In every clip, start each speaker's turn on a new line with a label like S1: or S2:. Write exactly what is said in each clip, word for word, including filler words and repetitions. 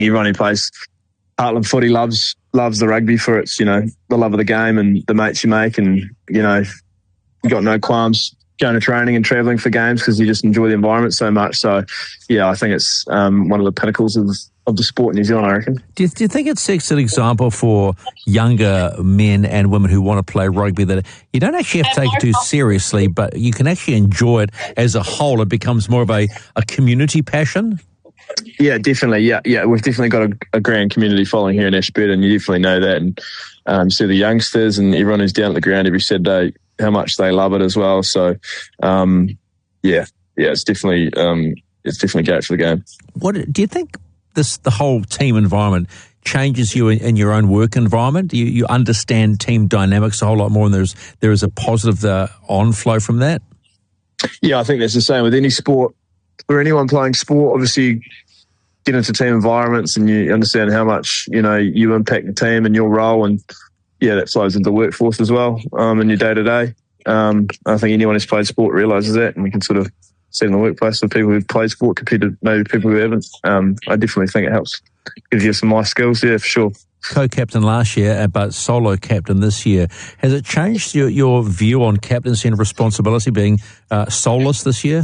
S1: everyone who plays Heartland footy loves loves the rugby for its, you know, the love of the game and the mates you make, and, you know, you got no qualms going to training and travelling for games because you just enjoy the environment so much. So, yeah, I think it's um, one of the pinnacles of of the sport in New Zealand, I reckon.
S2: Do you, do you think it sets an example for younger men and women who want to play rugby, that you don't actually have to take it too seriously, but you can actually enjoy it as a whole? It becomes more of a, a community passion?
S1: Yeah, definitely. Yeah, yeah, we've definitely got a, a grand community following here in Ashburton, and you definitely know that. And um, see the youngsters and everyone who's down at the ground every Saturday, how much they love it as well. So, um, yeah, yeah, it's definitely um, it's definitely great for the game.
S2: What do you think? This the whole team environment changes you in, in your own work environment? You, you understand team dynamics a whole lot more, and there's there is a positive uh, on flow from that.
S1: Yeah, I think that's the same with any sport. For anyone playing sport, obviously you get into team environments and you understand how much, you know, you impact the team and your role, and yeah, that flows into the workforce as well, um, in your day to day. Um, I think anyone who's played sport realises that, and we can sort of see in the workplace with people who've played sport compared to maybe people who haven't. Um, I definitely think it helps. Gives you some nice skills, yeah, for sure.
S2: Co-captain last year, but solo captain this year. Has it changed your, your view on captaincy and responsibility being uh, soulless this year?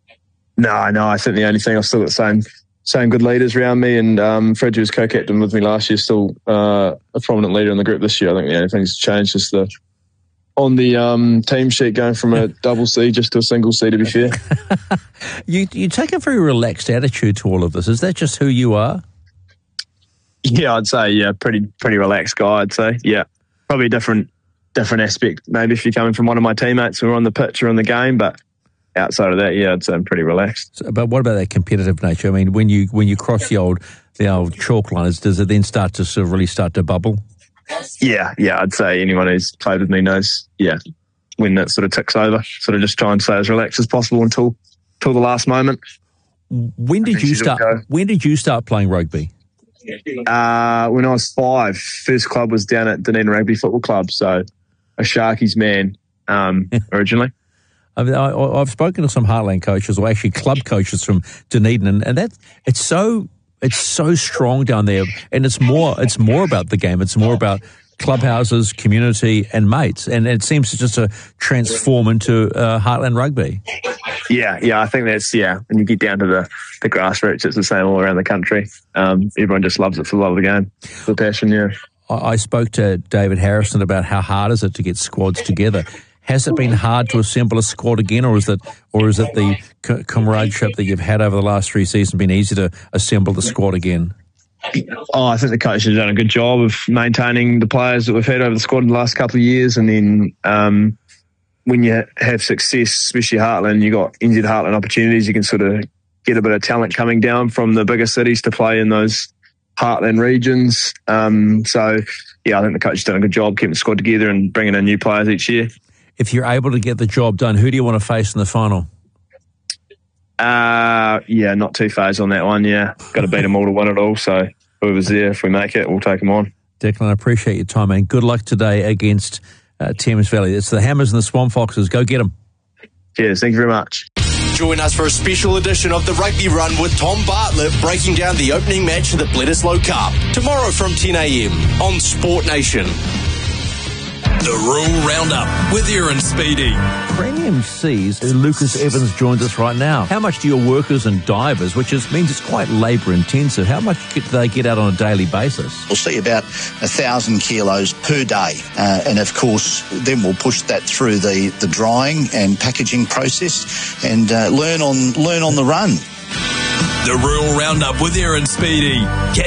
S1: No, no, I think the only thing, I've still got the same, same good leaders around me, and um, Fred, who was co-captain with me last year, still uh, a prominent leader in the group this year. I think the only thing that's changed is the on the um, team sheet going from a double C just to a single C, to be fair.
S2: you you take a very relaxed attitude to all of this. Is that just who you are?
S1: Yeah, I'd say, yeah, pretty pretty relaxed guy, I'd say. Yeah, probably a different, different aspect maybe if you're coming from one of my teammates who are on the pitch or on the game, but outside of that, yeah, I'd say I'm pretty relaxed.
S2: So, but what about that competitive nature? I mean, when you when you cross the old the old chalk lines, does it then start to sort of really start to bubble?
S1: Yeah, yeah, I'd say anyone who's played with me knows, yeah, when that sort of ticks over, sort of just try and stay as relaxed as possible until until the last moment.
S2: When did you start? When did you start playing rugby?
S1: Uh, when I was five. First club was down at Dunedin Rugby Football Club, so a Sharkies man um, originally.
S2: I mean, I, I've spoken to some Heartland coaches, or actually club coaches from Dunedin, and, and that it's so it's so strong down there, and it's more it's more about the game. It's more about clubhouses, community, and mates, and it seems to just to transform into uh, Heartland rugby.
S1: Yeah, yeah, I think that's, yeah, when you get down to the, the grassroots, it's the same all around the country. Um, everyone just loves it for the love of the game, for the passion, yeah.
S2: I, I spoke to David Harrison about how hard is it to get squads together. Has it been hard to assemble a squad again, or is it, or is it the c- comradeship that you've had over the last three seasons been easy to assemble the squad again?
S1: Oh, I think the coach has done a good job of maintaining the players that we've had over the squad in the last couple of years, and then um, when you have success, especially Heartland, you got N Z Heartland opportunities. You can sort of get a bit of talent coming down from the bigger cities to play in those Heartland regions. Um, so, yeah, I think the coach has done a good job keeping the squad together and bringing in new players each year.
S2: If you're able to get the job done, who do you want to face in the final?
S1: Uh, yeah, not too phased on that one, yeah. Got to beat them all to win it all, so whoever's there, if we make it, we'll take them on.
S2: Declan, I appreciate your time, man. Good luck today against uh, Thames Valley. It's the Hammers and the Swamp Foxes. Go get them.
S1: Cheers, thank you very much.
S3: Join us for a special edition of the Rugby Run with Tom Bartlett, breaking down the opening match of the Bledisloe Cup. Tomorrow from ten a.m. on Sport Nation. The Rural Roundup with Aaron Speedy.
S2: Premium Seas, Lucas Evans joins us right now. How much do your workers and divers, which is, means it's quite labour intensive, how much do they get out on a daily basis?
S4: We'll see about a thousand kilos per day. Uh, and of course, then we'll push that through the, the drying and packaging process and uh, learn on learn on the run.
S3: The Rural Roundup with Aaron Speedy. Catch